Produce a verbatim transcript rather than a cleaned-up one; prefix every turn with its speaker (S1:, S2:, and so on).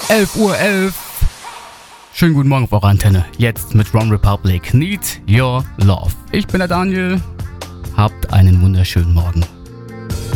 S1: elf Uhr elf. Schönen guten Morgen auf eurer Antenne. Jetzt mit One Republic. Need Your Love. Ich bin der Daniel. Habt einen wunderschönen Morgen.